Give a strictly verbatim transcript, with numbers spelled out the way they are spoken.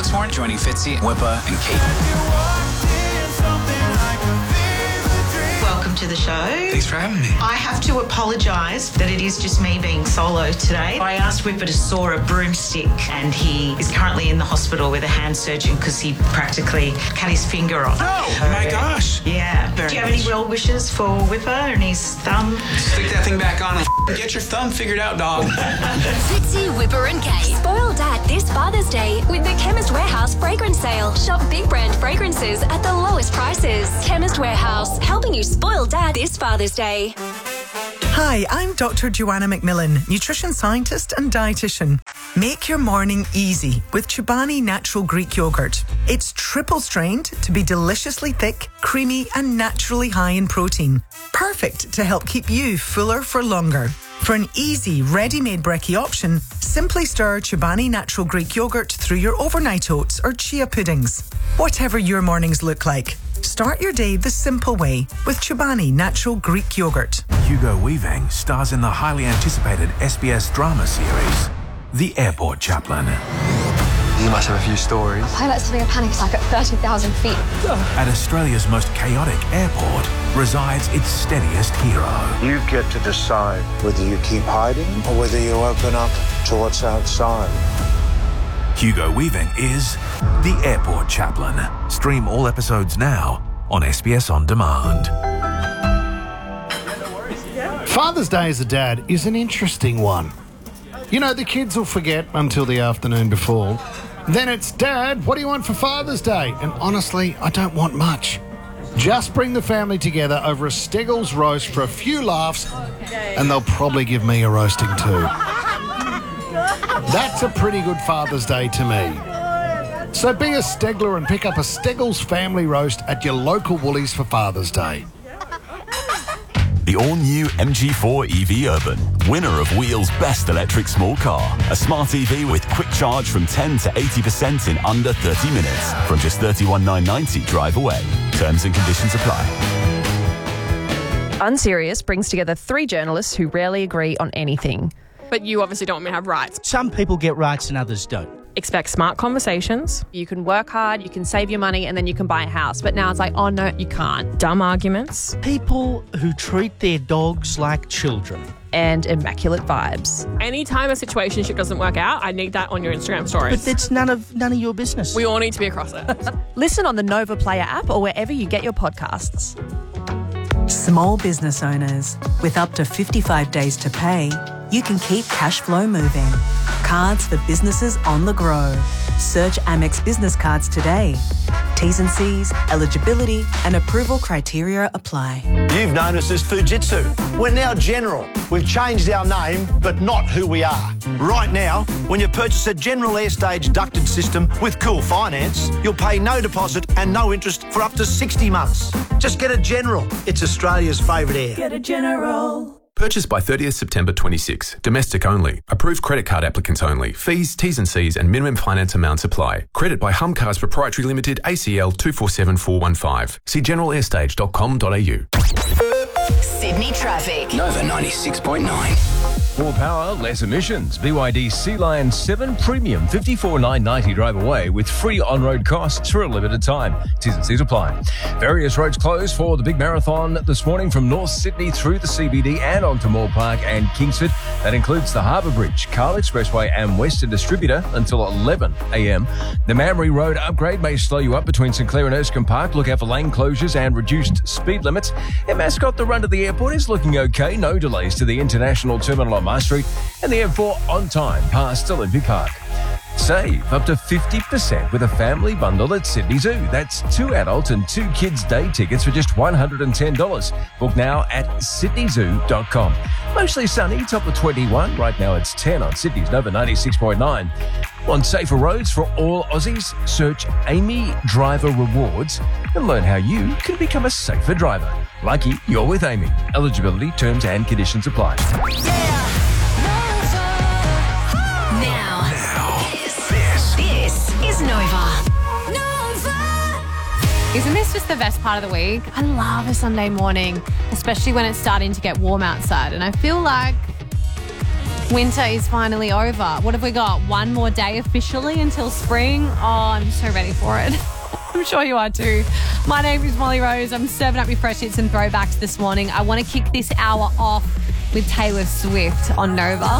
Alex Warren joining Fitzy, Whipper, and Kate. Welcome to the show. Thanks for having me. I have to apologise that it is just me being solo today. I asked Whipper to saw a broomstick and he is currently in the hospital with a hand surgeon because he practically cut his finger off. Oh, so, my gosh. Yeah. Very Do you have nice. any well wishes for Whipper and his thumb? Stick that thing back on and get your thumb figured out, dog. Fitzy, Whipper and Kate. Spoil Dad this Father's Day with the Chemist Warehouse fragrance sale. Shop big brand fragrances at the lowest prices. Chemist Warehouse, helping you spoil Dad this Father's Day. Hi, I'm Doctor Joanna McMillan, nutrition scientist and dietitian. Make your morning easy with Chobani Natural Greek Yogurt. It's triple strained to be deliciously thick, creamy and naturally high in protein. Perfect to help keep you fuller for longer. For an easy, ready-made brekkie option, simply stir Chobani Natural Greek Yogurt through your overnight oats or chia puddings. Whatever your mornings look like, start your day the simple way with Chobani Natural Greek Yogurt. Hugo Weaving stars in the highly anticipated S B S drama series, The Airport Chaplain. You must have a few stories. Pilots having a panic attack at thirty thousand feet. At Australia's most chaotic airport resides its steadiest hero. You get to decide whether you keep hiding or whether you open up to what's outside. Hugo Weaving is The Airport Chaplain. Stream all episodes now on S B S On Demand. Father's Day as a dad is an interesting one. You know, the kids will forget until the afternoon before. Then it's, Dad, what do you want for Father's Day? And honestly, I don't want much. Just bring the family together over a Steggles roast for a few laughs, and they'll probably give me a roasting too. That's a pretty good Father's Day to me. So be a Stegler and pick up a Steggles family roast at your local Woolies for Father's Day. The all-new M G four E V Urban, winner of Wheel's Best Electric Small Car. A smart E V with quick charge from ten to eighty percent in under thirty minutes. From just thirty-one thousand nine hundred ninety drive away. Terms and conditions apply. Unserious brings together three journalists who rarely agree on anything. But you obviously don't want me to have rights. Some people get rights and others don't. Expect smart conversations. You can work hard, you can save your money, and then you can buy a house. But now it's like, oh no, you can't. Dumb arguments. People who treat their dogs like children. And immaculate vibes. Anytime a situationship doesn't work out, I need that on your Instagram stories. But that's none of none of your business. We all need to be across it. Listen on the Nova Player app or wherever you get your podcasts. Small business owners, with up to fifty-five days to pay, you can keep cash flow moving. Cards for businesses on the go. Search Amex Business Cards today. T's and C's, eligibility and approval criteria apply. You've known us as Fujitsu. We're now General. We've changed our name, but not who we are. Right now, when you purchase a General Airstage ducted system with Cool Finance, you'll pay no deposit and no interest for up to sixty months. Just get a General. It's Australia's favourite air. Get a General. Purchased by thirtieth September twenty-six. Domestic only. Approved credit card applicants only. Fees, T's and C's and minimum finance amounts apply. Credit by Hum Cars Proprietary Limited, A C L two four seven four one five. See general airstage dot com dot a u. Sydney traffic. Nova ninety-six point nine. More power, less emissions. B Y D Sea Lion seven Premium, fifty-four thousand nine hundred ninety drive away with free on-road costs for a limited time. T's and C's apply. Various roads closed for the big marathon this morning from North Sydney through the C B D and onto Moore Park and Kingsford. That includes the Harbour Bridge, Carl Expressway and Western Distributor until eleven a m. The Mamre Road upgrade may slow you up between St Clair and Erskine Park. Look out for lane closures and reduced speed limits. In Mascot, the run to the airport is looking okay. No delays to the International Terminal on Mars Street and the M four on time past Olympic Park. Save up to fifty percent with a family bundle at Sydney Zoo. That's two adult and two kids day tickets for just one hundred ten dollars. Book now at sydney zoo dot com. Mostly sunny, top of twenty-one. Right now it's ten on Sydney's Nova ninety-six point nine. Want safer roads for all Aussies? Search Amy Driver Rewards and learn how you can become a safer driver. Lucky you're with Amy. Eligibility, terms and conditions apply. Now, now this, this, this is Nova. Nova. Isn't this just the best part of the week? I love a Sunday morning, especially when it's starting to get warm outside. And I feel like Winter is finally over. What have we got? One more day officially until spring. Oh, I'm so ready for it. I'm sure you are too. My name is Molly Rose. I'm serving up your fresh hits and throwbacks this morning. I want to kick this hour off with Taylor Swift on Nova.